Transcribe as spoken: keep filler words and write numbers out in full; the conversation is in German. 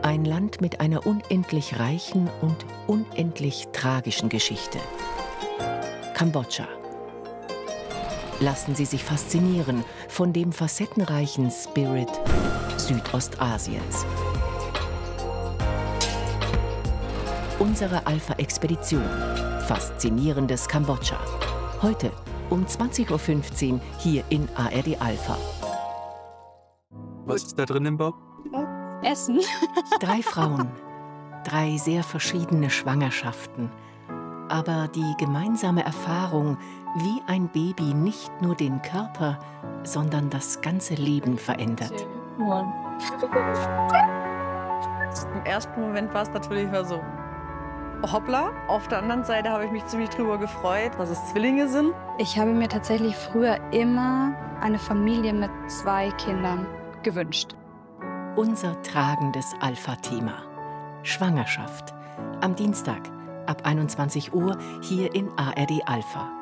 Ein Land mit einer unendlich reichen und unendlich tragischen Geschichte. Kambodscha. Lassen Sie sich faszinieren von dem facettenreichen Spirit Südostasiens. Unsere Alpha-Expedition. Faszinierendes Kambodscha. Heute um zwanzig Uhr fünfzehn hier in A R D Alpha. Was ist da drin im Bauch? Essen. Drei Frauen, drei sehr verschiedene Schwangerschaften. Aber die gemeinsame Erfahrung, wie ein Baby nicht nur den Körper, sondern das ganze Leben verändert. Im ersten Moment war es natürlich so, hoppla. Auf der anderen Seite habe ich mich ziemlich drüber gefreut, dass es Zwillinge sind. Ich habe mir tatsächlich früher immer eine Familie mit zwei Kindern gewünscht. Unser tragendes Alpha-Thema. Schwangerschaft. Am Dienstag ab einundzwanzig Uhr hier in A R D Alpha.